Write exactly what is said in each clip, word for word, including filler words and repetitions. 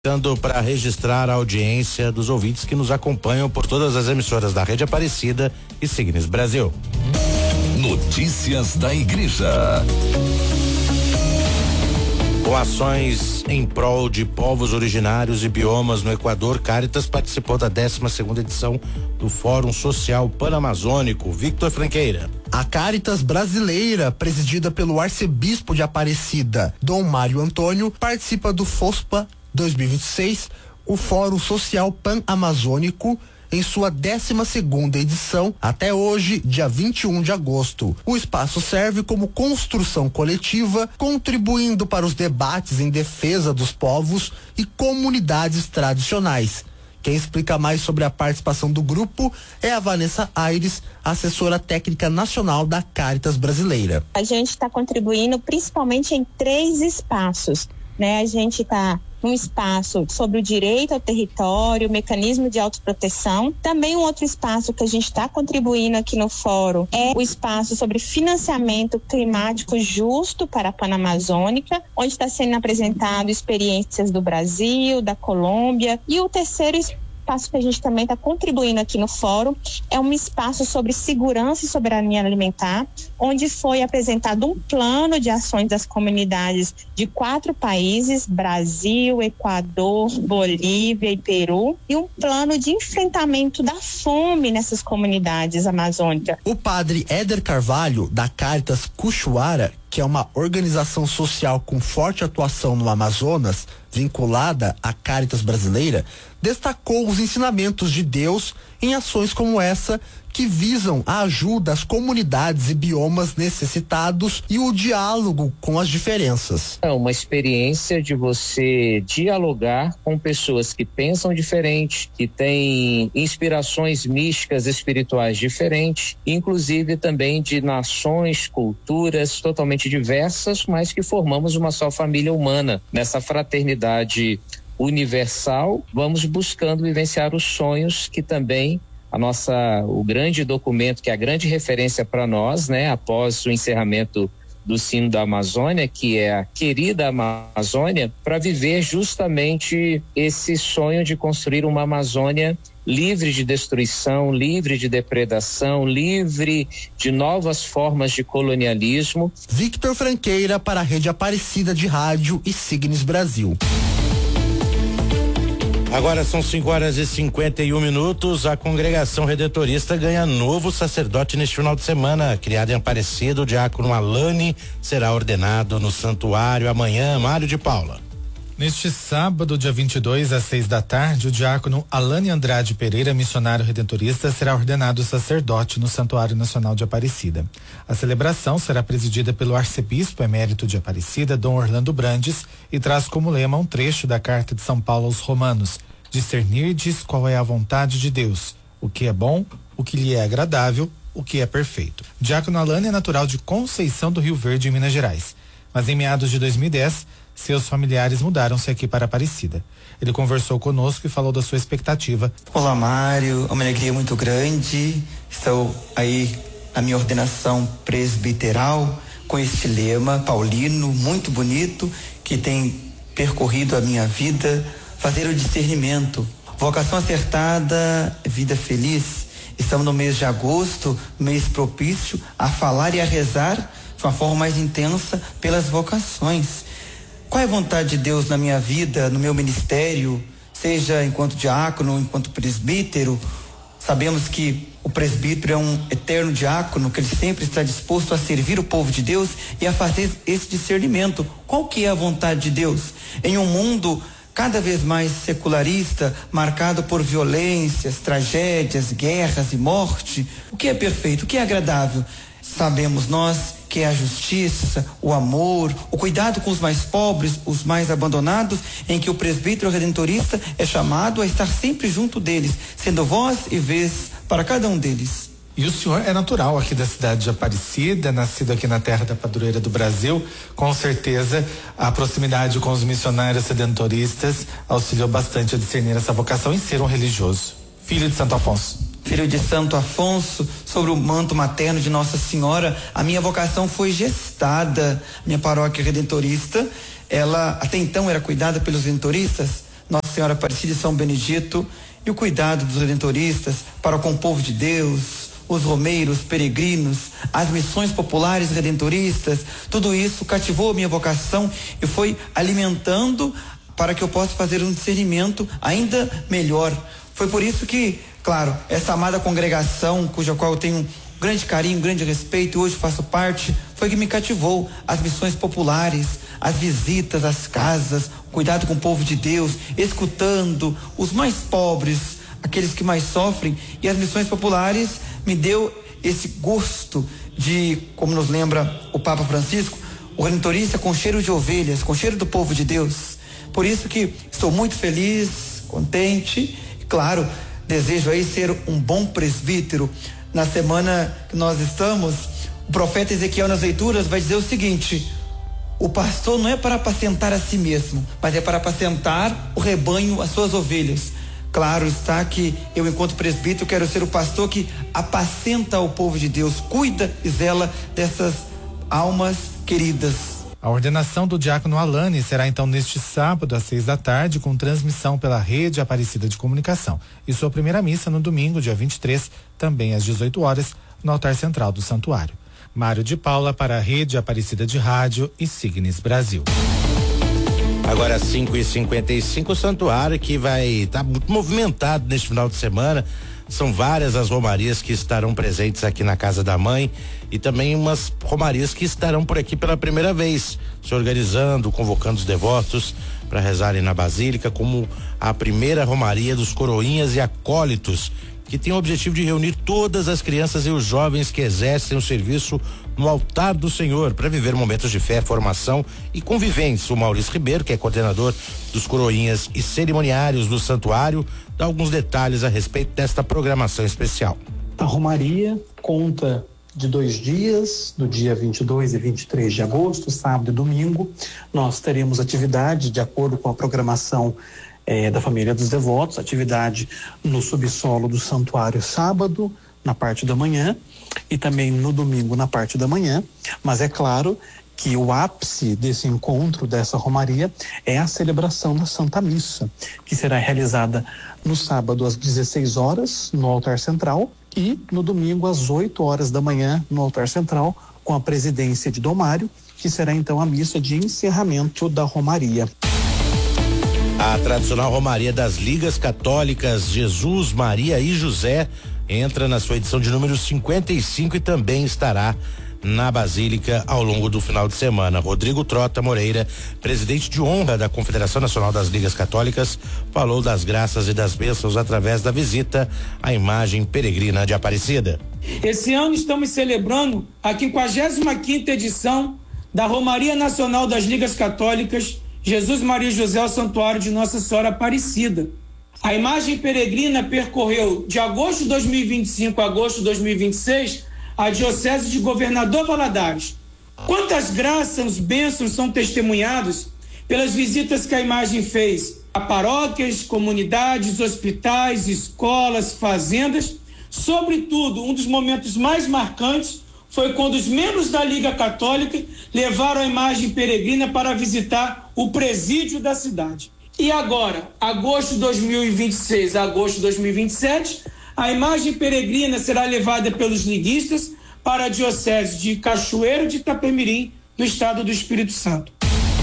Dando para registrar a audiência dos ouvintes que nos acompanham por todas as emissoras da Rede Aparecida e Signes Brasil. Notícias da Igreja. Com ações em prol de povos originários e biomas no Equador, Caritas participou da décima segunda edição do Fórum Social Panamazônico. Victor Franqueira. A Caritas brasileira, presidida pelo arcebispo de Aparecida, Dom Mário Antônio, participa do FOSPA dois mil e vinte e seis, o Fórum Social Pan-Amazônico, em sua décima segunda edição, até hoje, dia vinte e um de agosto. O espaço serve como construção coletiva, contribuindo para os debates em defesa dos povos e comunidades tradicionais. Quem explica mais sobre a participação do grupo é a Vanessa Aires, assessora técnica nacional da Caritas brasileira. A gente está contribuindo principalmente em três espaços, né? A gente está um espaço sobre o direito ao território, o mecanismo de autoproteção. Também um outro espaço que a gente está contribuindo aqui no fórum é o espaço sobre financiamento climático justo para a Panamazônica, onde está sendo apresentado experiências do Brasil, da Colômbia. E o terceiro espaço que a gente também está contribuindo aqui no fórum é um espaço sobre segurança e soberania alimentar, onde foi apresentado um plano de ações das comunidades de quatro países, Brasil, Equador, Bolívia e Peru, e um plano de enfrentamento da fome nessas comunidades amazônicas. O padre Éder Carvalho, da Caritas Cuchuara, que é uma organização social com forte atuação no Amazonas, vinculada à Caritas brasileira, destacou os ensinamentos de Deus em ações como essa, que visam a ajuda às comunidades e biomas necessitados e o diálogo com as diferenças. É uma experiência de você dialogar com pessoas que pensam diferente, que têm inspirações místicas espirituais diferentes, inclusive também de nações, culturas totalmente diversas, mas que formamos uma só família humana. Nessa fraternidade universal, vamos buscando vivenciar os sonhos que também a nossa, o grande documento, que é a grande referência para nós, né, após o encerramento do Sino da Amazônia, que é a querida Amazônia, para viver justamente esse sonho de construir uma Amazônia livre de destruição, livre de depredação, livre de novas formas de colonialismo. Victor Franqueira para a Rede Aparecida de Rádio e Signes Brasil. Agora são cinco horas e cinquenta e um minutos. A congregação redentorista ganha novo sacerdote neste final de semana. Criado em Aparecida, o diácono Alane será ordenado no santuário amanhã. Mário de Paula. Neste sábado, dia vinte e dois, às seis da tarde, o diácono Alane Andrade Pereira, missionário redentorista, será ordenado sacerdote no Santuário Nacional de Aparecida. A celebração será presidida pelo arcebispo emérito de Aparecida, Dom Orlando Brandes, e traz como lema um trecho da carta de São Paulo aos Romanos: discernirdes qual é a vontade de Deus, o que é bom, o que lhe é agradável, o que é perfeito. O diácono Alane é natural de Conceição do Rio Verde, em Minas Gerais, mas em meados de dois mil e dez, seus familiares mudaram-se aqui para Aparecida. Ele conversou conosco e falou da sua expectativa. Olá, Mário, é uma alegria muito grande. Estou aí na minha ordenação presbiteral com este lema paulino muito bonito que tem percorrido a minha vida, fazer o discernimento. Vocação acertada, vida feliz. Estamos no mês de agosto, mês propício a falar e a rezar de uma forma mais intensa pelas vocações. Qual é a vontade de Deus na minha vida, no meu ministério, seja enquanto diácono, enquanto presbítero? Sabemos que o presbítero é um eterno diácono, que ele sempre está disposto a servir o povo de Deus e a fazer esse discernimento. Qual que é a vontade de Deus? Em um mundo cada vez mais secularista, marcado por violências, tragédias, guerras e morte, o que é perfeito, o que é agradável? Sabemos nós que é a justiça, o amor, o cuidado com os mais pobres, os mais abandonados, em que o presbítero redentorista é chamado a estar sempre junto deles, sendo voz e vez para cada um deles. E o senhor é natural aqui da cidade de Aparecida, nascido aqui na terra da padroeira do Brasil. Com certeza a proximidade com os missionários redentoristas auxiliou bastante a discernir essa vocação em ser um religioso. Filho de Santo Afonso. Filho de Santo Afonso, sobre o manto materno de Nossa Senhora, a minha vocação foi gestada. Minha paróquia redentorista, ela até então era cuidada pelos redentoristas. Nossa Senhora Aparecida e São Benedito e o cuidado dos redentoristas para com o povo de Deus, os romeiros, peregrinos, as missões populares redentoristas, tudo isso cativou a minha vocação e foi alimentando para que eu possa fazer um discernimento ainda melhor. Foi por isso que, claro, essa amada congregação, cuja qual eu tenho um grande carinho, um grande respeito, e hoje faço parte, foi que me cativou. As missões populares, as visitas às casas, o cuidado com o povo de Deus, escutando os mais pobres, aqueles que mais sofrem, e as missões populares me deu esse gosto de, como nos lembra o Papa Francisco, o redentorista com cheiro de ovelhas, com cheiro do povo de Deus. Por isso que estou muito feliz, contente, e claro, desejo aí ser um bom presbítero. Na semana que nós estamos, o profeta Ezequiel nas leituras vai dizer o seguinte: o pastor não é para apacentar a si mesmo, mas é para apacentar o rebanho, as suas ovelhas. Claro está que eu, enquanto presbítero, quero ser o pastor que apacenta o povo de Deus, cuida e zela dessas almas queridas. A ordenação do diácono Alane será então neste sábado às seis da tarde, com transmissão pela Rede Aparecida de Comunicação, e sua primeira missa no domingo, dia vinte e três, também às dezoito horas, no altar central do santuário. Mário de Paula para a Rede Aparecida de Rádio e Signes Brasil. Agora cinco e cinquenta e cinco, o santuário que vai estar tá muito movimentado neste final de semana. São várias as romarias que estarão presentes aqui na Casa da Mãe e também umas romarias que estarão por aqui pela primeira vez, se organizando, convocando os devotos para rezarem na Basílica, como a primeira romaria dos coroinhas e acólitos, que tem o objetivo de reunir todas as crianças e os jovens que exercem o serviço no altar do Senhor para viver momentos de fé, formação e convivência. O Maurício Ribeiro, que é coordenador dos coroinhas e cerimoniários do santuário, dá alguns detalhes a respeito desta programação especial. A romaria conta de dois dias, no dia vinte e dois e vinte e três de agosto, sábado e domingo. Nós teremos atividade de acordo com a programação É, da família dos devotos, atividade no subsolo do santuário sábado, na parte da manhã, e também no domingo na parte da manhã, mas é claro que o ápice desse encontro, dessa romaria, é a celebração da Santa Missa, que será realizada no sábado às dezesseis horas, no altar central, e no domingo às oito horas da manhã, no altar central, com a presidência de Dom Mário, que será então a missa de encerramento da romaria. A tradicional romaria das Ligas Católicas Jesus, Maria e José entra na sua edição de número cinquenta e cinco e também estará na Basílica ao longo do final de semana. Rodrigo Trota Moreira, presidente de honra da Confederação Nacional das Ligas Católicas, falou das graças e das bênçãos através da visita à imagem peregrina de Aparecida. Esse ano estamos celebrando a quinquagésima quinta edição da Romaria Nacional das Ligas Católicas Jesus, Maria e José, ao Santuário de Nossa Senhora Aparecida. A imagem peregrina percorreu de agosto de dois mil e vinte e cinco a agosto de dois mil e vinte e seis a Diocese de Governador Valadares. Quantas graças, bênçãos são testemunhadas pelas visitas que a imagem fez a paróquias, comunidades, hospitais, escolas, fazendas. Sobretudo, um dos momentos mais marcantes foi quando os membros da Liga Católica levaram a imagem peregrina para visitar o presídio da cidade. E agora, agosto de dois mil e vinte e seis a agosto de dois mil e vinte e sete, a imagem peregrina será levada pelos liguistas para a Diocese de Cachoeiro de Itapemirim, no estado do Espírito Santo.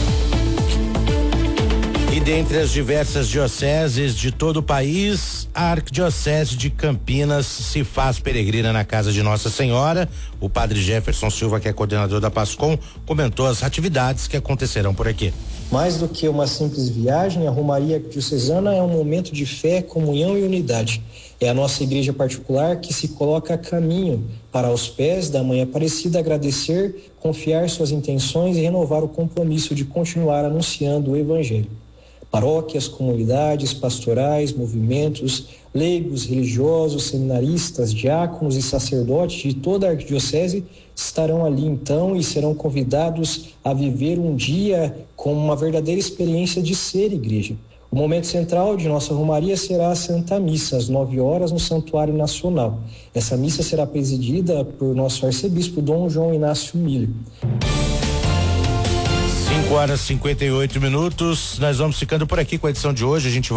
E dentre as diversas dioceses de todo o país, a Arquidiocese de Campinas se faz peregrina na casa de Nossa Senhora. O padre Jefferson Silva, que é coordenador da PASCOM, comentou as atividades que acontecerão por aqui. Mais do que uma simples viagem, a Romaria Diocesana é um momento de fé, comunhão e unidade. É a nossa igreja particular que se coloca a caminho para aos pés da Mãe Aparecida agradecer, confiar suas intenções e renovar o compromisso de continuar anunciando o Evangelho. Paróquias, comunidades, pastorais, movimentos, leigos, religiosos, seminaristas, diáconos e sacerdotes de toda a arquidiocese estarão ali então e serão convidados a viver um dia com uma verdadeira experiência de ser igreja. O momento central de nossa romaria será a Santa Missa, às nove horas, no Santuário Nacional. Essa missa será presidida por nosso arcebispo Dom João Inácio Miller. cinco horas e cinquenta e oito minutos. Nós vamos ficando por aqui com a edição de hoje. A gente